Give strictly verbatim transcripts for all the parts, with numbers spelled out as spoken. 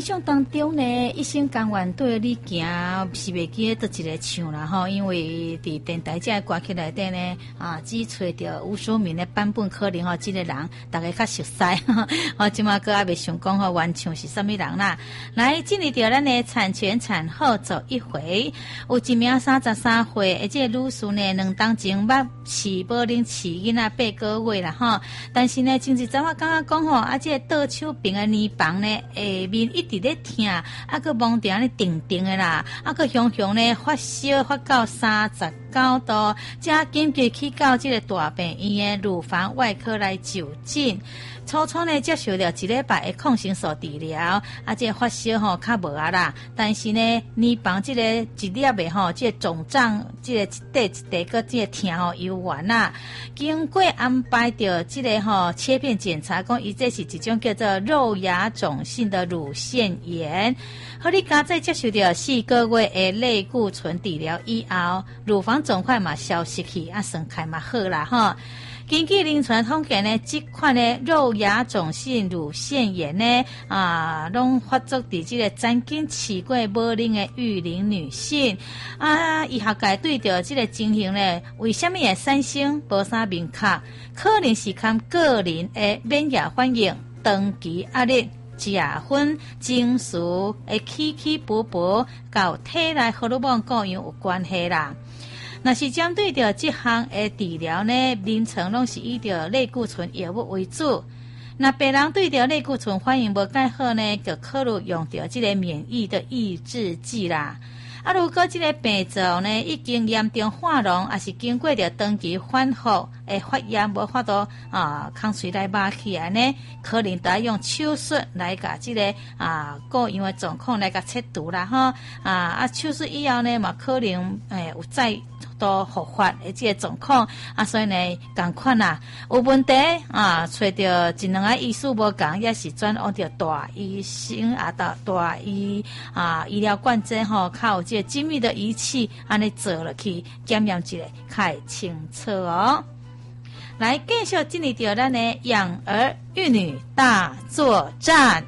象当中呢，一生甘愿对你行，是袂记得一个唱啦吼，因为伫电台这歌曲内底呢，啊，只找到吴淑敏的版本，可能吼，这个人大家较熟悉，我即马个还袂想讲吼，原唱是什么人啦？来，进入到咱的产前产后走一回，有一名三十三岁，而且女士呢，两当前捌饲无能饲囡仔八个月啦吼，但是呢，前一阵我感觉讲吼，啊，这倒手边的乳房呢，下面一直咧痛，啊，个摸定咧定定的啦，啊，个熊熊呢发烧发到三十九度，才紧急去到这个大病院的乳房外科来就诊。初初呢接受了一礼拜的抗生素治疗，啊，这个发烧吼较无啊啦，但是呢，乳房这个一粒的吼，这个肿胀，这个一块一块个这个痛吼有完啦。经过安排着这个吼切片检查，讲伊这是一种叫做肉芽肿性的乳腺炎。和你刚才接受到四个月的类固醇治疗以后，乳房肿块嘛消失去，啊，生开嘛好啦吼。根据临床统计呢，这款的肉芽肿性乳腺炎呢，啊，拢发作伫这个曾经饲过无龄的育龄女性啊，医学界对着这个情形呢，为什么会产生无啥明确？可能是看个人的免疫反应、长期压力、食薰、情绪的起起伏伏，跟体内荷尔蒙各样有关系啦。那是针对着这项的治疗呢，临床拢是以着类固醇药物为主。那病人对着类固醇反应无介好呢，就考虑用着这个免疫的抑制剂啦。啊，如果这个病灶呢已经严重化脓，也是经过着长期反复的发炎，无法度啊空水来拔起来呢，可能得用手术来甲这个啊各样的状况来甲切除啦哈啊啊手术以后呢嘛可能诶有再多复发的这个状况啊，所以呢同款啦，有问题啊，找着一两个医师无共，也是转往着大医生啊，大大医啊医疗管制吼，靠有这个精密的仪器安尼做落去检验一下，较会清楚哦。来继续进入到咱的养儿育女大作战。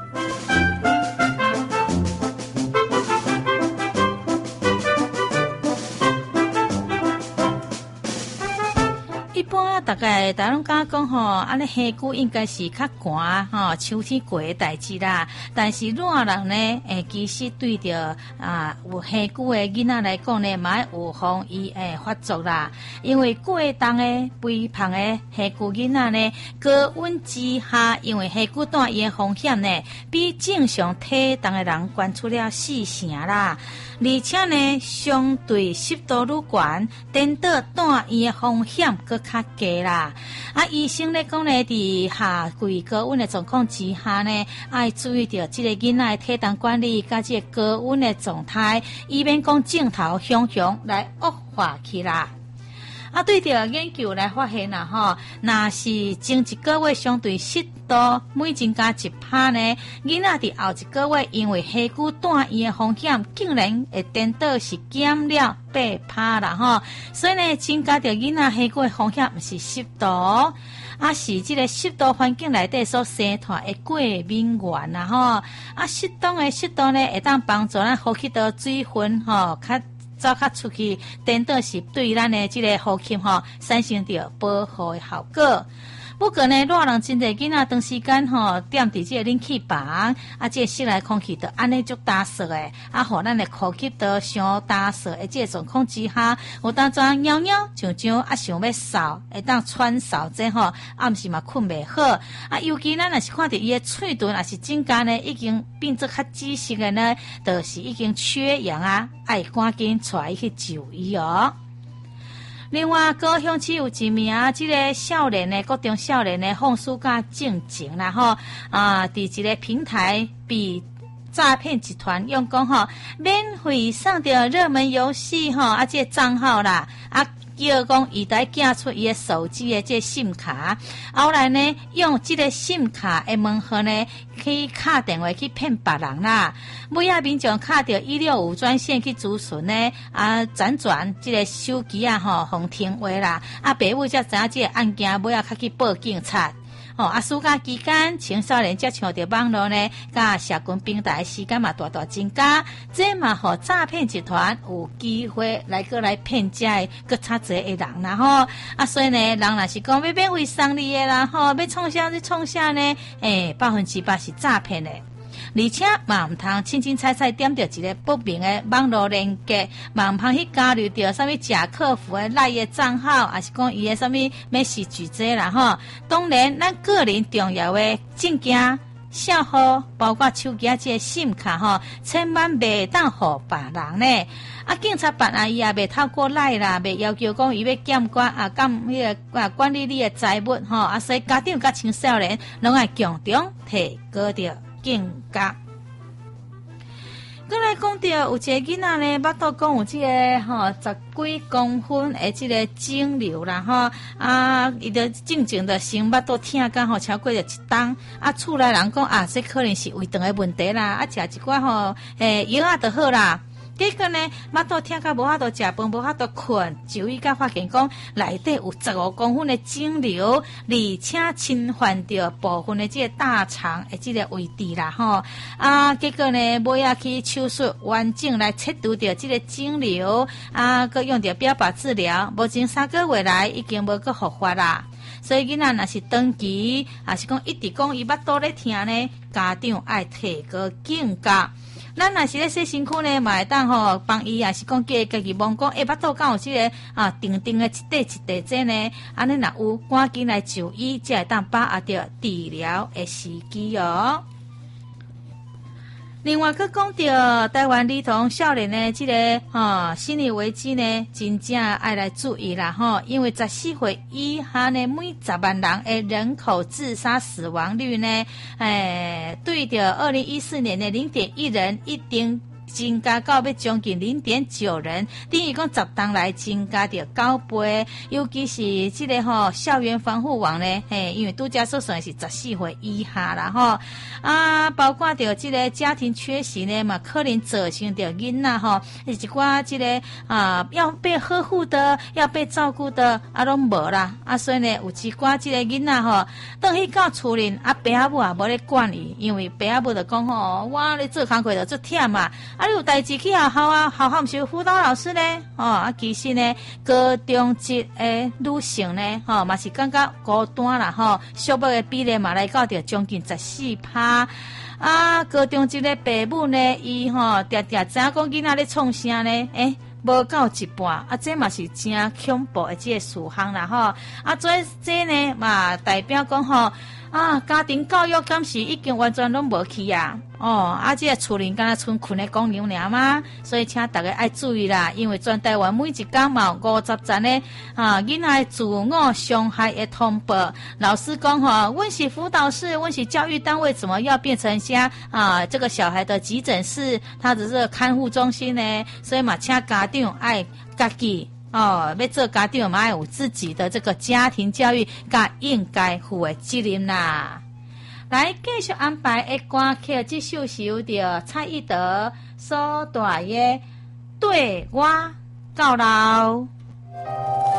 一般大概大家拢讲讲吼，安尼下久应该是较寒吼，秋天过的代志啦。但是热人呢，诶，其实对着啊有下久的囡仔来讲呢，嘛要预防伊诶发作啦。因为过冬的肥胖的下久囡仔呢，高温之下，因为下久带伊的风险呢，比正常体重的人悬出了四成啦。而且呢，相对湿度愈悬，颠倒带伊的风险搁较低啦。啊，医生咧讲咧，伫夏季高温的状况之下呢，爱注意到这个囡仔的体重管理，甲这个高温的状态，以免讲镜头熊熊来恶化去啦。啊，对着研究来发现啦吼，若是前一个月相对湿度每增加一趴呢，囡仔伫后一个月因为下久带伊的风险竟然会颠倒是减了八趴啦吼，所以呢，增加着囡仔下久的风险，毋是湿度，啊是这个湿度环境内底所生出的过敏源啦吼，啊适当的湿度呢，会当帮助咱呼吸道水分吼较。走较出去，颠倒是对咱的这个呼吸吼产生着保护的效果。不过呢，热人真侪囡仔长时间吼踮伫这个冷气房，啊，这个室内空气就安尼足打湿的，啊，互咱的呼吸道伤打湿的这个状况之下，有当阵尿尿上上啊，想要嗽，会当喘嗽这吼，暗时嘛困袂好，啊，尤其咱若是看到伊的喙唇也是增加呢，已经变作较紫色的呢，就是已经缺氧啊，爱赶紧带伊去就医哦。另外，高雄市有一名这个少年的高中少年的放暑假进前啦吼啊，伫一个平台被诈骗集团用讲吼免费送着热门游戏吼啊，这个账号啦啊。叫讲伊在寄出伊的手机的这SIM卡，后来呢用这个SIM卡的门号呢去打电话去骗别人啦。每下民众打到一六五专线去咨询呢，啊辗转这个手机啊吼，互停话啦，啊爸母才知影这个案件，尾下较去报警察。 吼、哦、啊，暑假期间青少年接触到网络呢，甲社群平台时间嘛大大增加，这嘛互诈骗集团有机会来个来骗这个较侪的人啦吼。啊，所以呢，人若是讲要免费送你的啦吼，要创啥就创啥呢？诶，百分之百是诈骗的。而且嘛唔通清清彩彩点到一个不明的网络连接，嘛唔通去加入到什么假客服的赖的账号，还是讲伊的什么咩事举这啦吼。当然，咱个人重要的证件、账号，包括手机这个 SIM 卡吼，千万袂当互别人呢。啊，警察办案伊也袂透过赖啦，袂要求讲伊要监管啊，监迄个啊管理你的财物吼。啊，所以家长甲青少年拢爱强中提高着警觉。再来讲到有一个囡仔呢，捌到讲有这个吼、哦、十几公分的这个肿瘤啦吼，啊，伊就正正的先捌到疼甲吼超过着一冬，啊，厝内人讲啊，这可能是胃肠的问题啦，啊，食一寡吼诶药啊就好啦。结果呢，捌到疼甲无法度食饭，无法度困，就医甲发现讲内底有十五公分的肿瘤，而且侵犯着部分的这个大肠的这个位置啦吼。啊，结果呢，尾仔去手术完整来切除掉这个肿瘤，啊，佮用着标靶治疗，目前三个月来已经无佮复发啦。所以囡仔若是长期，还是讲一直讲伊捌肚咧疼呢，家长爱提高警觉。咱若是咧洗身躯呢，嘛会当吼帮伊，也是讲叫伊家己问讲，诶，巴肚敢有即个啊定定的一块一块这呢？安尼若有，赶紧来就医，才会当把握着治疗的时机哦。另外，佮讲到台湾儿童少年的这个吼心理危机呢，真正爱来注意啦吼，因为十四岁以下呢，每十万人的人口自杀死亡率呢，诶，对着二零一四年的零点一人，一定增加到要将近零点九人，等于讲十当来增加着九倍，尤其是这个吼、哦、校园防护网呢，嘿，因为拄则所算是十四岁以下啦吼，啊，包括着这个家庭缺席呢嘛，可能造成着囡仔吼，一寡这个啊要被呵护的，要被照顾的啊拢无啦，啊所以呢有一寡这个囡仔吼，等去到厝里啊，爸阿母也无咧管伊，因为爸阿母就讲吼，我咧做工课就做忝嘛。啊，你有代志去学校啊？学校毋是有辅导老师呢？哦，啊，其实呢，高中级诶女性呢，吼、哦，嘛是感觉孤单啦，吼、哦，小宝的比例嘛来到着将近十四趴。啊，高中级的父母呢，伊吼常常知影讲囡仔咧创啥呢？诶。无到一半，啊，这嘛是真恐怖的这个事项啦吼。啊，做这呢嘛代表讲吼，啊，家庭教育敢是已经完全拢无去啊。哦，啊，这个厝里敢若剩困的公牛尔嘛，所以请大家爱注意啦，因为全台湾每一天嘛有五十层呢啊，囡仔自我伤害的通报。老师讲吼，阮是辅导室，阮是教育单位，怎么要变成像啊这个小孩的急诊室，他的这个看护中心呢？所以嘛，请家长爱家己哦，要做家长嘛爱有自己的这个家庭教育，甲应该负的责任啦。来继续安排的歌曲，这首是由着蔡依德所带的《对我到老》。